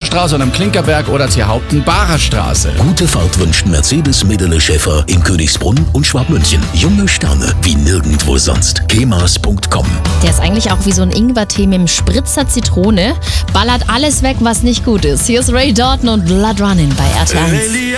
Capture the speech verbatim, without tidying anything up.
Straße und am Klinkerberg oder Sie Haupten Barer Straße. Gute Fahrt wünscht Mercedes Medele Schäfer in Königsbrunn und Schwabmünchen. Junge Sterne wie nirgendwo sonst. kemas punkt com. Der ist eigentlich auch wie so ein Ingwertee mit dem Spritzer Zitrone. Ballert alles weg, was nicht gut ist. Hier ist Ray Dalton und Blood Running bei R T eins.